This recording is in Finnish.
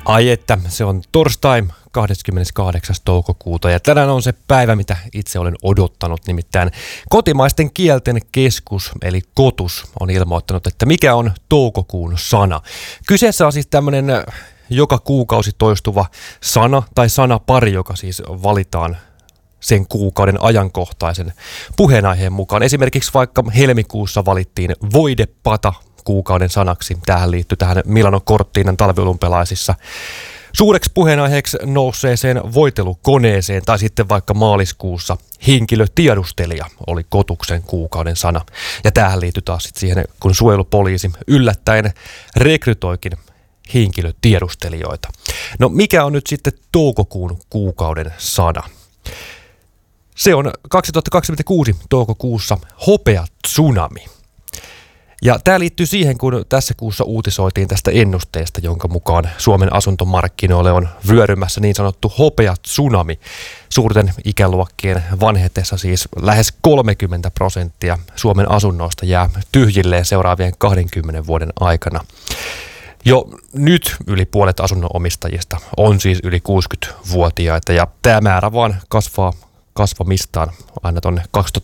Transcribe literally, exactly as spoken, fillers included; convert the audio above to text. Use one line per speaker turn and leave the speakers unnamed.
Ai että, se on torstai kahdeskymmeneskahdeksas toukokuuta ja tänään on se päivä, mitä itse olen odottanut. Nimittäin Kotimaisten kielten keskus eli KOTUS on ilmoittanut, että mikä on toukokuun sana. Kyseessä on siis tämmöinen joka kuukausi toistuva sana tai sanapari, joka siis valitaan sen kuukauden ajankohtaisen puheenaiheen mukaan. Esimerkiksi vaikka helmikuussa valittiin voidepata kuukauden sanaksi. Tähän liittyy tähän Milano Cortinan talviolympialaisissa suureksi puheenaiheeksi nousseeseen voitelukoneeseen, tai sitten vaikka maaliskuussa henkilötiedustelija oli Kotuksen kuukauden sana. Ja tähän liittyy taas sitten siihen, kun suojelupoliisi yllättäen rekrytoikin henkilötiedustelijoita. No mikä on nyt sitten toukokuun kuukauden sana? Se on kaksituhattakaksikymmentäkuusi toukokuussa hopea tsunami. Ja tämä liittyy siihen, kun tässä kuussa uutisoitiin tästä ennusteesta, jonka mukaan Suomen asuntomarkkinoille on vyörymässä niin sanottu hopea tsunami. Suurten ikäluokkien vanhetessa siis lähes kolmekymmentä prosenttia Suomen asunnoista jää tyhjilleen seuraavien kahdenkymmenen vuoden aikana. Jo nyt yli puolet asunnonomistajista on siis yli kuusikymmentävuotiaita ja tämä määrä vaan kasvaa kasvamistaan aina tuonne